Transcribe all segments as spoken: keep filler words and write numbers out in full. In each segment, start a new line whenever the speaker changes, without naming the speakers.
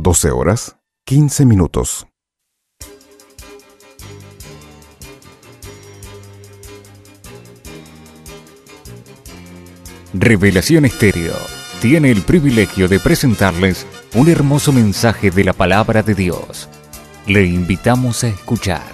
doce horas, quince minutos.
Revelación Estéreo tiene el privilegio de presentarles un hermoso mensaje de la Palabra de Dios. Le invitamos a escuchar.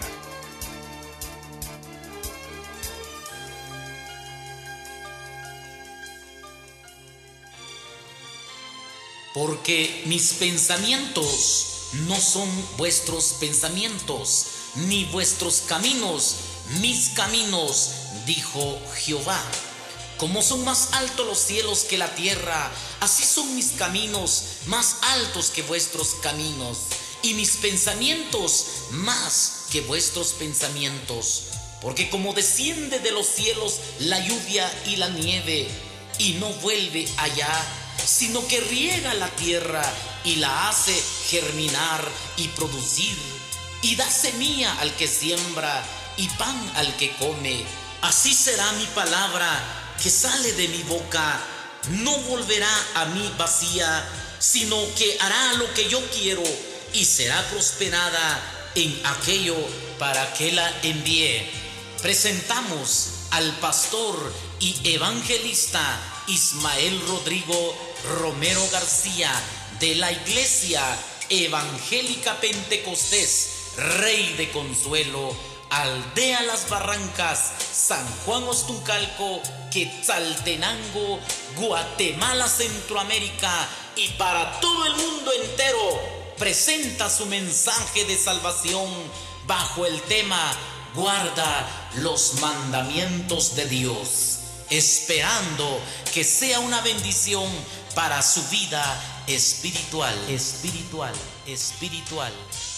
Porque mis pensamientos no son vuestros pensamientos, ni vuestros caminos, mis caminos, dijo Jehová. Como son más altos los cielos que la tierra, así son mis caminos más altos que vuestros caminos, y mis pensamientos más que vuestros pensamientos. Porque como desciende de los cielos la lluvia y la nieve, y no vuelve allá, sino que riega la tierra y la hace germinar y producir, y da semilla al que siembra y pan al que come, así será mi palabra que sale de mi boca. No volverá a mí vacía, sino que hará lo que yo quiero y será prosperada en aquello para que la envíe. Presentamos al pastor y evangelista Ismael Rodrigo Romero García, de la Iglesia Evangélica Pentecostés Rey de Consuelo, Aldea Las Barrancas, San Juan Ostuncalco, Quetzaltenango, Guatemala, Centroamérica, y para todo el mundo entero. Presenta su mensaje de salvación bajo el tema Guarda los mandamientos de Dios, esperando que sea una bendición para su vida espiritual, espiritual, espiritual.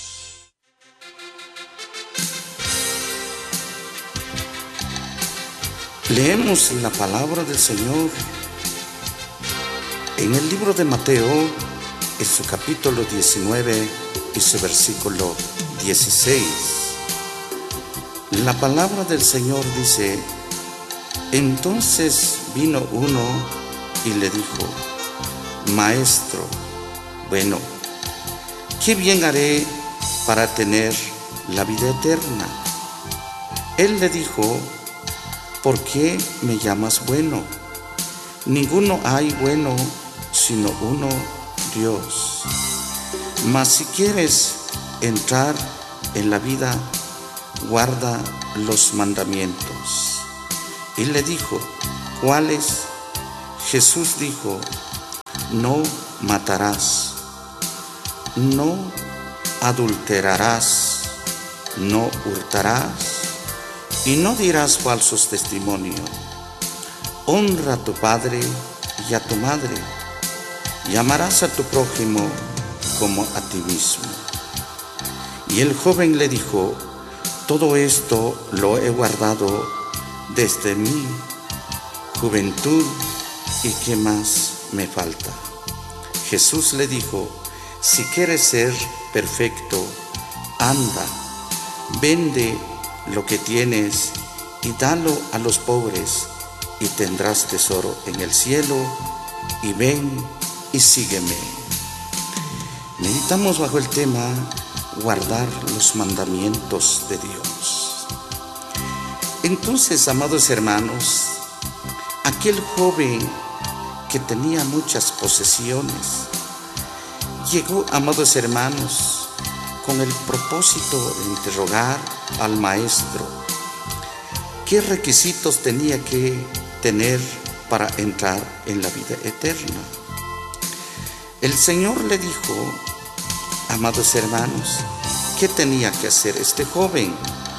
Leemos la palabra del Señor en el libro de Mateo, en su capítulo diecinueve y su versículo dieciséis. La palabra del Señor dice: entonces vino uno y le dijo: Maestro, bueno, ¿qué bien haré para tener la vida eterna? Él le dijo: ¿por qué me llamas bueno? Ninguno hay bueno sino uno, Dios. Mas si quieres entrar en la vida, guarda los mandamientos. Y le dijo: ¿cuáles? Jesús dijo: no matarás, no adulterarás, no hurtarás, y no dirás falsos testimonios. Honra a tu padre y a tu madre, y amarás a tu prójimo como a ti mismo. Y el joven le dijo: todo esto lo he guardado desde mi juventud, ¿y qué más me falta? Jesús le dijo: si quieres ser perfecto, anda, vende lo que tienes y dalo a los pobres, y tendrás tesoro en el cielo, y ven y sígueme. Meditamos bajo el tema guardar los mandamientos de Dios. Entonces, amados hermanos, aquel joven que tenía muchas posesiones llegó, amados hermanos, con el propósito de interrogar al maestro qué requisitos tenía que tener para entrar en la vida eterna. El Señor le dijo, amados hermanos, ¿qué tenía que hacer este joven?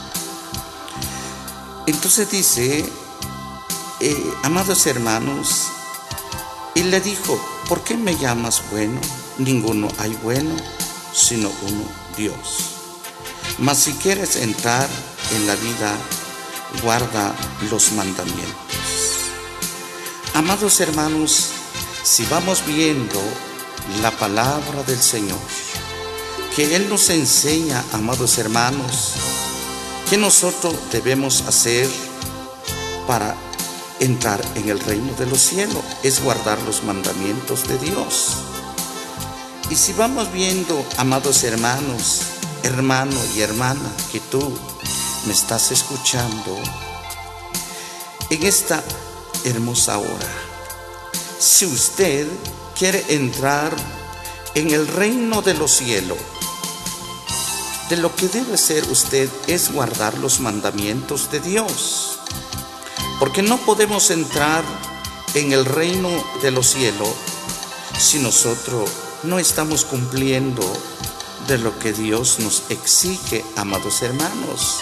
Entonces dice, eh, amados hermanos, y le dijo: ¿por qué me llamas bueno? Ninguno hay bueno sino uno, Dios. Mas si quieres entrar en la vida, guarda los mandamientos. Amados hermanos, si vamos viendo la palabra del Señor, que Él nos enseña, amados hermanos, que nosotros debemos hacer para entrar en el reino de los cielos, es guardar los mandamientos de Dios. Y si vamos viendo, amados hermanos, hermano y hermana, que tú me estás escuchando en esta hermosa hora, si usted quiere entrar en el reino de los cielos, de lo que debe ser usted es guardar los mandamientos de Dios, porque no podemos entrar en el reino de los cielos si nosotros no estamos cumpliendo de lo que Dios nos exige, amados hermanos.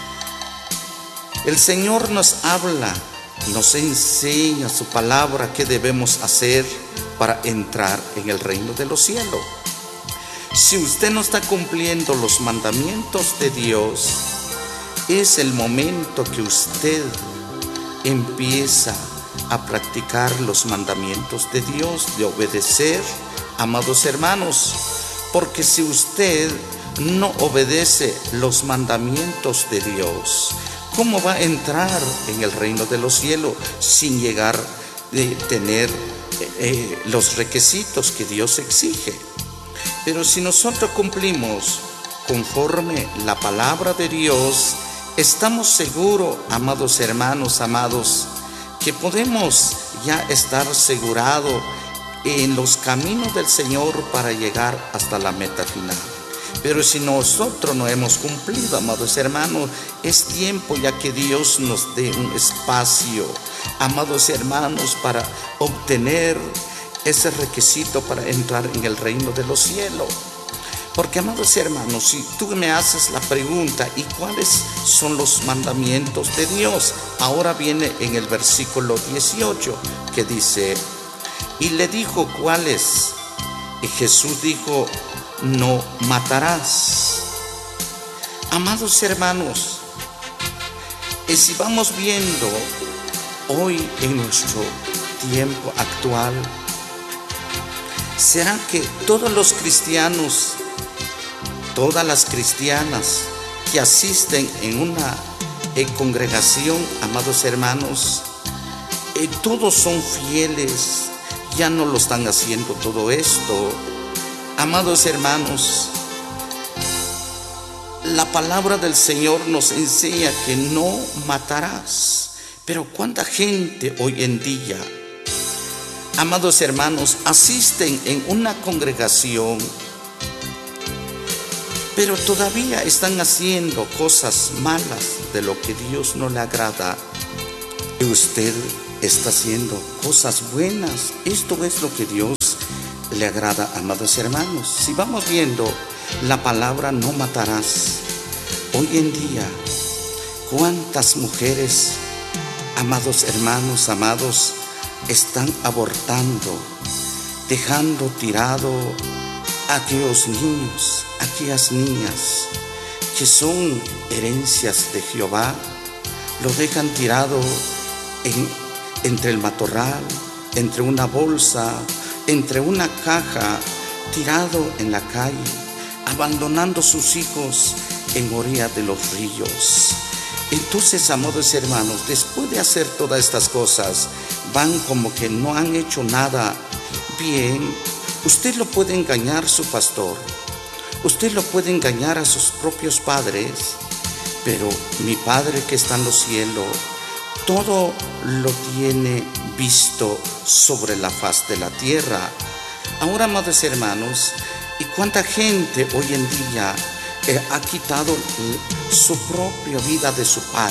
El Señor nos habla, nos enseña su palabra qué debemos hacer para entrar en el reino de los cielos. Si usted no está cumpliendo los mandamientos de Dios, es el momento que usted empieza a practicar los mandamientos de Dios, de obedecer, amados hermanos, porque si usted no obedece los mandamientos de Dios, ¿cómo va a entrar en el reino de los cielos sin llegar a tener eh, los requisitos que Dios exige? Pero si nosotros cumplimos conforme la palabra de Dios, estamos seguros, amados hermanos, amados, que podemos ya estar asegurados en los caminos del Señor para llegar hasta la meta final. Pero si nosotros no hemos cumplido, amados hermanos, es tiempo ya que Dios nos dé un espacio, amados hermanos, para obtener ese requisito para entrar en el reino de los cielos. Porque, amados hermanos, si tú me haces la pregunta, ¿y cuáles son los mandamientos de Dios? Ahora viene en el versículo dieciocho, que dice, y le dijo, ¿cuáles? Y Jesús dijo, no matarás. Amados hermanos, y si vamos viendo hoy en nuestro tiempo actual, ¿será que todos los cristianos, todas las cristianas que asisten en una eh, congregación, amados hermanos, eh, todos son fieles? Ya no lo están haciendo todo esto. Amados hermanos, la palabra del Señor nos enseña que no matarás. Pero ¿cuánta gente hoy en día, amados hermanos, asisten en una congregación, pero todavía están haciendo cosas malas de lo que Dios no le agrada? Y usted está haciendo cosas buenas. Esto es lo que Dios le agrada, amados hermanos. Si vamos viendo la palabra no matarás, hoy en día, ¿cuántas mujeres, amados hermanos, amados, están abortando, dejando tirado a aquellos niños, aquellas niñas que son herencias de Jehová? Lo dejan tirado en, entre el matorral, entre una bolsa, entre una caja, tirado en la calle, abandonando sus hijos en orilla de los ríos. Entonces, amados hermanos, después de hacer todas estas cosas, van como que no han hecho nada bien. Usted lo puede engañar a su pastor, usted lo puede engañar a sus propios padres, pero mi Padre que está en los cielos, todo lo tiene visto sobre la faz de la tierra. Ahora, amados hermanos, ¿y cuánta gente hoy en día eh, ha quitado su propia vida de su padre?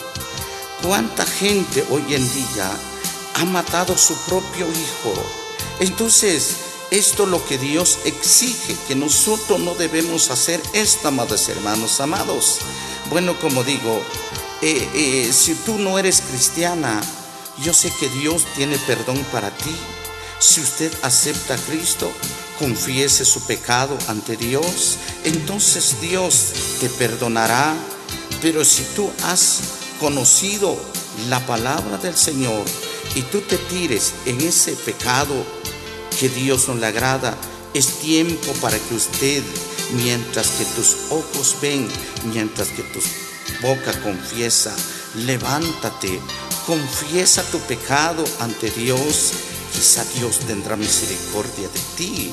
¿Cuánta gente hoy en día ha matado a su propio hijo? Entonces, esto es lo que Dios exige, que nosotros no debemos hacer esto, amados hermanos, amados. Bueno, como digo, eh, eh, si tú no eres cristiana, yo sé que Dios tiene perdón para ti. Si usted acepta a Cristo, confiese su pecado ante Dios, entonces Dios te perdonará. Pero si tú has conocido la palabra del Señor y tú te tires en ese pecado que Dios no le agrada, es tiempo para que usted, mientras que tus ojos ven, mientras que tu boca confiesa, levántate, confiesa tu pecado ante Dios. Quizá Dios tendrá misericordia de ti.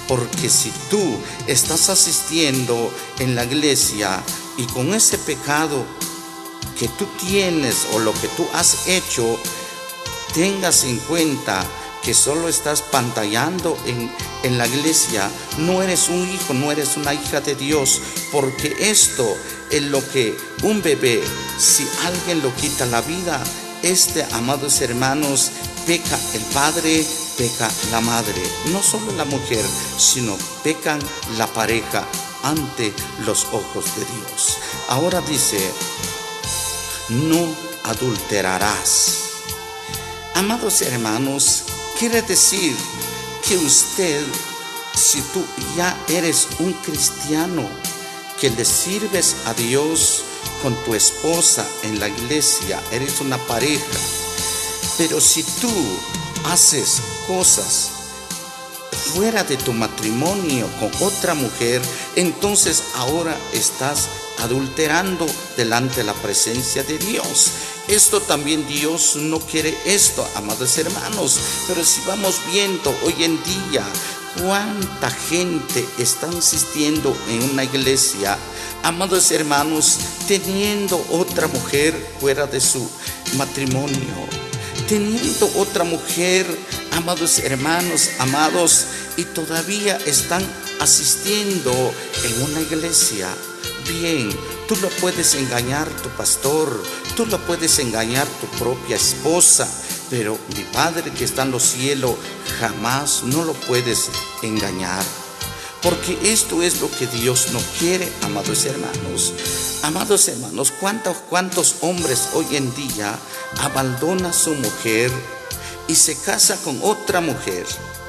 Porque si tú estás asistiendo en la iglesia y con ese pecado que tú tienes o lo que tú has hecho, tengas en cuenta que solo estás pantallando en, en la iglesia, no eres un hijo, no eres una hija de Dios, porque esto es lo que un bebé, si alguien lo quita la vida, este, amados hermanos, peca el padre, peca la madre, no solo la mujer, sino pecan la pareja ante los ojos de Dios. Ahora dice, no adulterarás. Amados hermanos, quiere decir que usted, si tú ya eres un cristiano, que le sirves a Dios con tu esposa en la iglesia, eres una pareja, pero si tú haces cosas fuera de tu matrimonio con otra mujer, entonces ahora estás adulterando delante de la presencia de Dios. Esto también Dios no quiere esto, amados hermanos. Pero si vamos viendo hoy en día cuánta gente está insistiendo en una iglesia, amados hermanos, teniendo otra mujer fuera de su matrimonio, teniendo otra mujer, amados hermanos, amados, y todavía están asistiendo en una iglesia. Bien, tú lo puedes engañar tu pastor, tú lo puedes engañar tu propia esposa, pero mi Padre que está en los cielos jamás no lo puedes engañar, porque esto es lo que Dios no quiere, amados hermanos. Amados hermanos, ¿cuántos, cuántos hombres hoy en día abandonan a su mujer y se casa con otra mujer?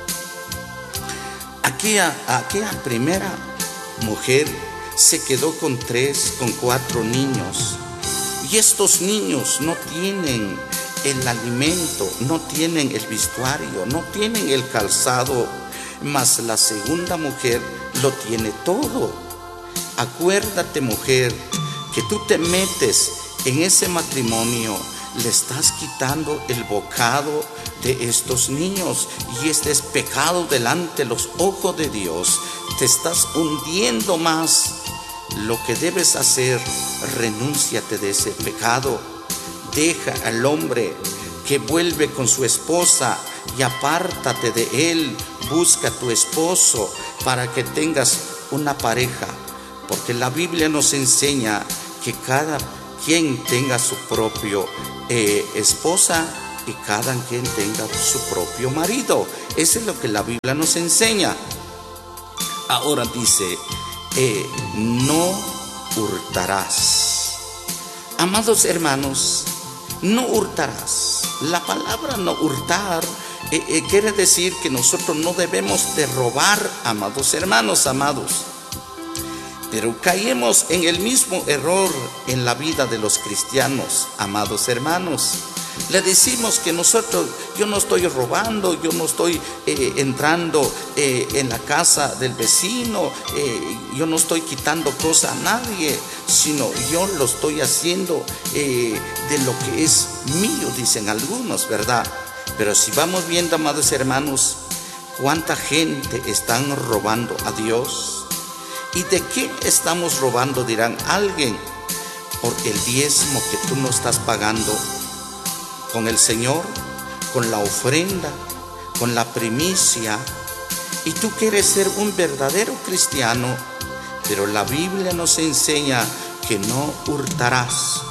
Aquella, aquella primera mujer se quedó con tres, con cuatro niños, y estos niños no tienen el alimento, no tienen el vestuario, no tienen el calzado, mas la segunda mujer lo tiene todo. Acuérdate, mujer, que tú te metes en ese matrimonio, le estás quitando el bocado de estos niños, y este es pecado delante de los ojos de Dios. Te estás hundiendo más. Lo que debes hacer, renúnciate de ese pecado. Deja al hombre que vuelve con su esposa y apártate de él. Busca a tu esposo para que tengas una pareja, porque la Biblia nos enseña que cada quien tenga su propio eh, esposa y cada quien tenga su propio marido. Eso es lo que la Biblia nos enseña. Ahora dice, eh, no hurtarás. Amados hermanos, no hurtarás. La palabra no hurtar eh, eh, quiere decir que nosotros no debemos de robar, amados hermanos, amados. Pero caemos en el mismo error en la vida de los cristianos, amados hermanos. Le decimos que nosotros, yo no estoy robando, yo no estoy eh, entrando eh, en la casa del vecino, eh, yo no estoy quitando cosas a nadie, sino yo lo estoy haciendo eh, de lo que es mío, dicen algunos, ¿verdad? Pero si vamos viendo, amados hermanos, cuánta gente están robando a Dios. ¿Y de qué estamos robando? Dirán alguien. Por el diezmo que tú no estás pagando con el Señor, con la ofrenda, con la primicia. Y tú quieres ser un verdadero cristiano, pero la Biblia nos enseña que no hurtarás.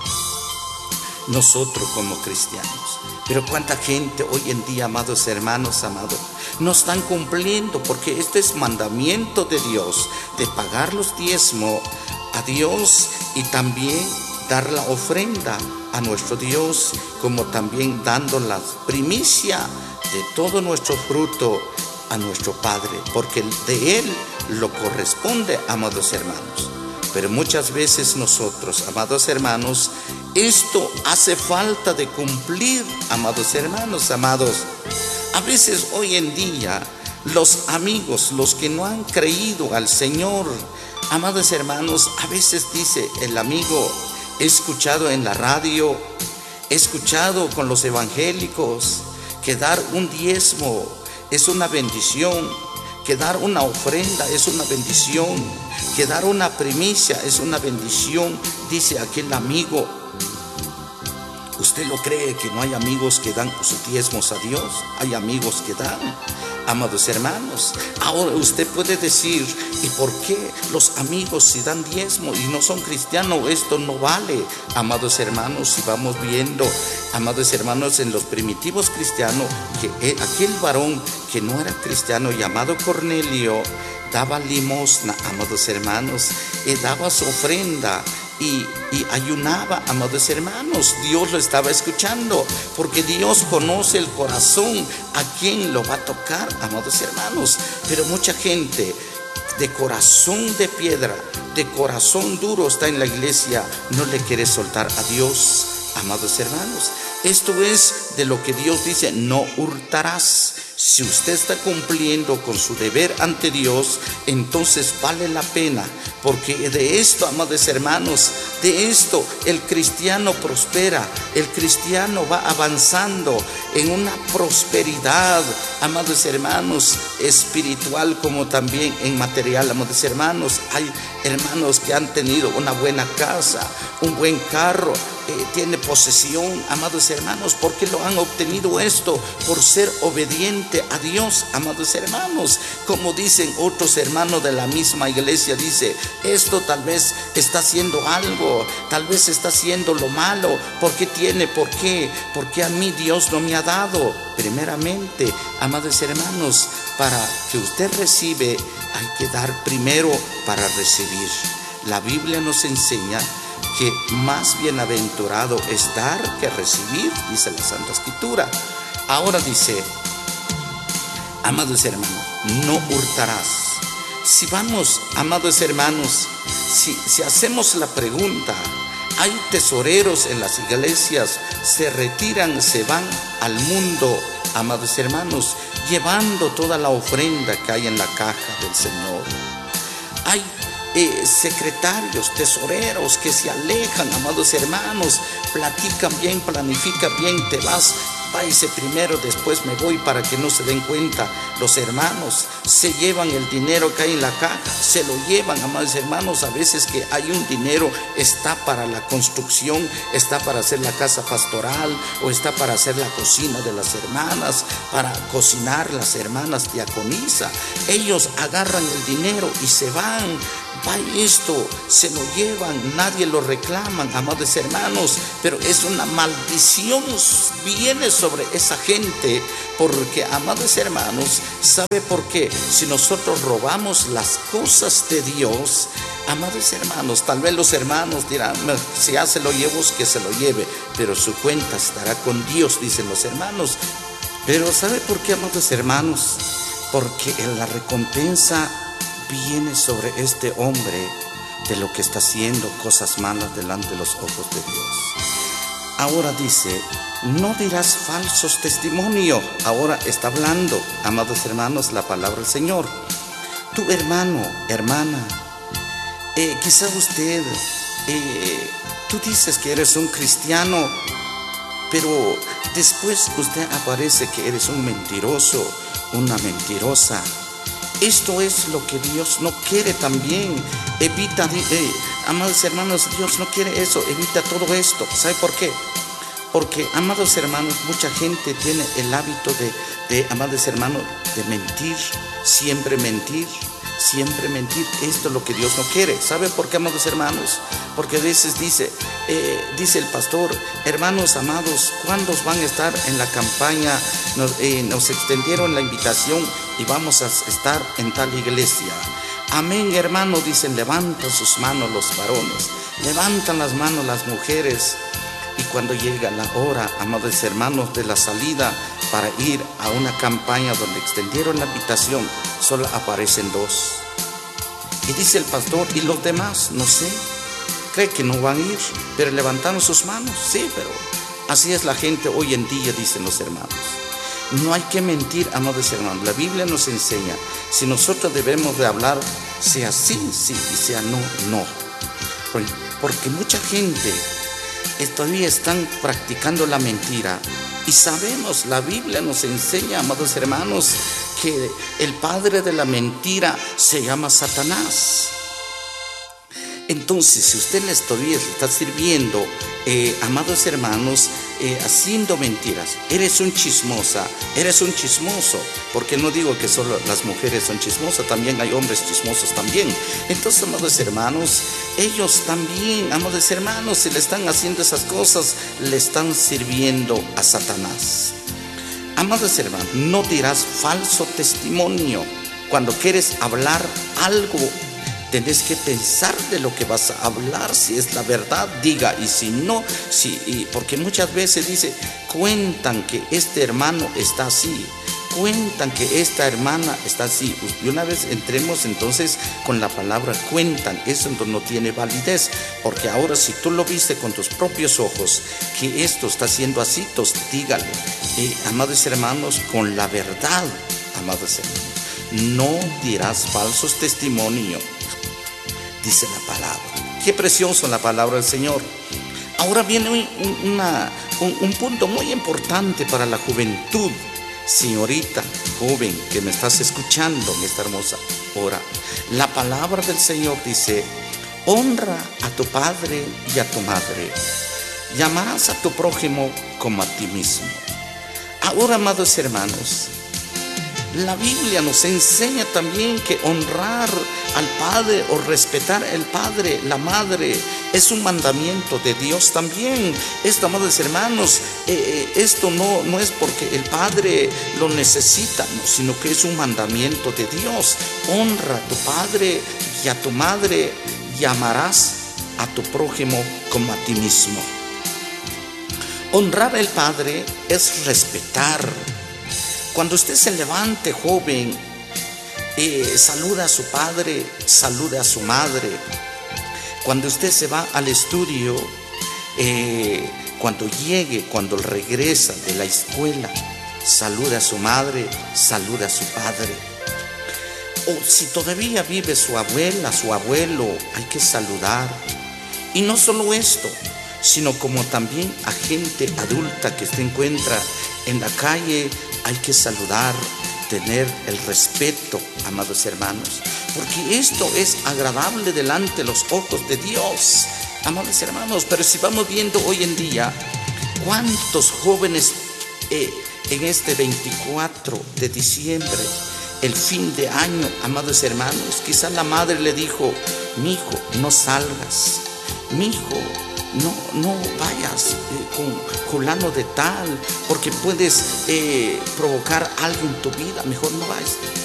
Nosotros como cristianos. Pero cuánta gente hoy en día, amados hermanos, amados, no están cumpliendo, porque este es mandamiento de Dios, de pagar los diezmos a Dios y también dar la ofrenda a nuestro Dios, como también dando la primicia de todo nuestro fruto a nuestro Padre, porque de Él lo corresponde, amados hermanos. Pero muchas veces nosotros, amados hermanos, esto hace falta de cumplir, amados hermanos, amados. A veces hoy en día los amigos, los que no han creído al Señor, amados hermanos, a veces dice el amigo, he escuchado en la radio, he escuchado con los evangélicos que dar un diezmo es una bendición, que dar una ofrenda es una bendición, que dar una primicia es una bendición. Dice aquel amigo, ¿usted lo cree que no hay amigos que dan sus diezmos a Dios? Hay amigos que dan, amados hermanos. Ahora usted puede decir, ¿y por qué los amigos si dan diezmo y no son cristianos? Esto no vale, amados hermanos. Si vamos viendo, amados hermanos, en los primitivos cristianos, que aquel varón que no era cristiano llamado Cornelio daba limosna, amados hermanos, y daba su ofrenda. Y, y ayunaba, amados hermanos. Dios lo estaba escuchando, porque Dios conoce el corazón a quien lo va a tocar, amados hermanos. Pero mucha gente de corazón de piedra, de corazón duro está en la iglesia, no le quiere soltar a Dios, amados hermanos. Esto es de lo que Dios dice, no hurtarás. Si usted está cumpliendo con su deber ante Dios, entonces vale la pena, porque de esto, amados hermanos, de esto el cristiano prospera, el cristiano va avanzando en una prosperidad, amados hermanos, espiritual como también en material, amados hermanos. Hay hermanos que han tenido una buena casa, un buen carro, eh, tiene posesión, amados hermanos. ¿Por qué lo han obtenido esto? Por ser obediente a Dios, amados hermanos. Como dicen otros hermanos de la misma iglesia, dice, esto tal vez está haciendo algo, tal vez está haciendo lo malo. ¿Por qué tiene? ¿Por qué? Porque a mí Dios no me ha dado. Primeramente, amados hermanos, para que usted recibe, hay que dar primero para recibir. La Biblia nos enseña que más bienaventurado es dar que recibir, dice la Santa Escritura. Ahora dice, amados hermanos, no hurtarás. Si vamos, amados hermanos, si, si hacemos la pregunta, hay tesoreros en las iglesias, se retiran, se van al mundo, amados hermanos, llevando toda la ofrenda que hay en la caja del Señor. Hay eh, secretarios, tesoreros que se alejan, amados hermanos, platican bien, planifican bien, te vas, váyase primero, después me voy, para que no se den cuenta. Los hermanos se llevan el dinero que hay en la caja, se lo llevan, amados hermanos. A veces que hay un dinero, está para la construcción, está para hacer la casa pastoral, o está para hacer la cocina de las hermanas, para cocinar las hermanas diaconisa. Ellos agarran el dinero y se van. Va esto, se lo llevan, nadie lo reclama, amados hermanos, pero es una maldición, viene sobre esa gente, porque, amados hermanos, ¿sabe por qué? Si nosotros robamos las cosas de Dios, amados hermanos, tal vez los hermanos dirán, si ya se lo llevo, que se lo lleve, pero su cuenta estará con Dios, dicen los hermanos. Pero ¿sabe por qué, amados hermanos? Porque en la recompensa viene sobre este hombre de lo que está haciendo cosas malas delante de los ojos de Dios. Ahora dice, no dirás falsos testimonios. Ahora está hablando, amados hermanos, la palabra del Señor. Tu hermano, hermana, eh, quizá usted, eh, tú dices que eres un cristiano, pero después usted aparece que eres un mentiroso, una mentirosa. Esto es lo que Dios no quiere también. Evita, eh, amados hermanos, Dios no quiere eso, evita todo esto. ¿Sabe por qué? Porque, amados hermanos, mucha gente tiene el hábito de, de, amados hermanos, de mentir, siempre mentir, siempre mentir. Esto es lo que Dios no quiere. ¿Sabe por qué, amados hermanos? Porque a veces dice, eh, dice el pastor, hermanos amados, ¿cuándo van a estar en la campaña? Nos, eh, nos extendieron la invitación y vamos a estar en tal iglesia. Amén, hermano, dicen, levantan sus manos los varones, levantan las manos las mujeres. Y cuando llega la hora, amados hermanos, de la salida para ir a una campaña donde extendieron la invitación, solo aparecen dos. Y dice el pastor, ¿y los demás? No sé. Cree que no van a ir, pero levantaron sus manos. Sí, pero así es la gente hoy en día, dicen los hermanos. No hay que mentir, amados hermanos. La Biblia nos enseña, si nosotros debemos de hablar, sea sí, sí, y sea no, no. Porque mucha gente todavía están practicando la mentira. Y sabemos, la Biblia nos enseña, amados hermanos, que el padre de la mentira se llama Satanás. Entonces, si usted les todavía le está sirviendo, eh, amados hermanos, eh, haciendo mentiras, eres un chismosa, eres un chismoso, porque no digo que solo las mujeres son chismosas, también hay hombres chismosos también. Entonces, amados hermanos, ellos también, amados hermanos, si le están haciendo esas cosas, le están sirviendo a Satanás. Amados hermanos, no dirás falso testimonio. Cuando quieres hablar algo, tenés que pensar de lo que vas a hablar. Si es la verdad, diga, y si no, si, y porque muchas veces dice, cuentan que este hermano está así, cuentan que esta hermana está así. Y una vez entremos entonces con la palabra cuentan, eso no tiene validez, porque ahora si tú lo viste con tus propios ojos que esto está siendo así, entonces dígale, eh, amados hermanos, con la verdad, amados hermanos, no dirás falsos testimonios, dice la palabra. Qué precioso la palabra del Señor. Ahora viene un, una, un, un punto muy importante para la juventud. Señorita, joven, que me estás escuchando en esta hermosa hora, la palabra del Señor dice, honra a tu padre y a tu madre, y amarás a tu prójimo como a ti mismo. Ahora, amados hermanos, la Biblia nos enseña también que honrar al padre o respetar al padre, la madre, es un mandamiento de Dios también. Esto, amados hermanos, eh, esto no, no es porque el padre lo necesita, no, sino que es un mandamiento de Dios. Honra a tu padre y a tu madre y amarás a tu prójimo como a ti mismo. Honrar al padre es respetar. Cuando usted se levante, joven, eh, saluda a su padre, saluda a su madre. Cuando usted se va al estudio, eh, cuando llegue, cuando regresa de la escuela, saluda a su madre, saluda a su padre. O si todavía vive su abuela, su abuelo, hay que saludar. Y no solo esto, sino como también a gente adulta que se encuentra en la calle, hay que saludar, tener el respeto, amados hermanos, porque esto es agradable delante de los ojos de Dios, amados hermanos. Pero si vamos viendo hoy en día, cuántos jóvenes eh, en este veinticuatro de diciembre, el fin de año, amados hermanos, quizás la madre le dijo, mi hijo, no salgas, mi hijo, No, no vayas eh, con fulano de tal, porque puedes eh, provocar algo en tu vida, mejor no vayas.